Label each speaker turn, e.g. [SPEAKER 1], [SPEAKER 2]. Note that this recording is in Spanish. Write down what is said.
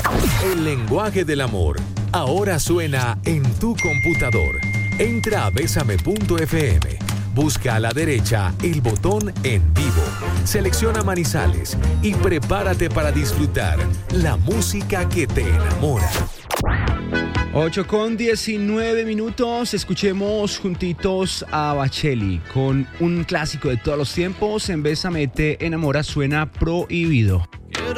[SPEAKER 1] El lenguaje del amor ahora suena en tu computador. Entra a besame.fm. Busca a la derecha el botón En Vivo. Selecciona Manizales y prepárate para disfrutar la música que te enamora.
[SPEAKER 2] 8:19. Escuchemos juntitos a Bacheli con un clásico de todos los tiempos. En Bésame te enamora suena Prohibido.